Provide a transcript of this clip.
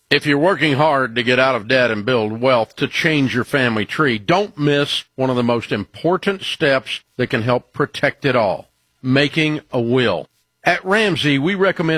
If you're working hard to get out of debt and build wealth to change your family tree, don't miss one of the most important steps that can help protect it all, making a will. At Ramsey, we recommend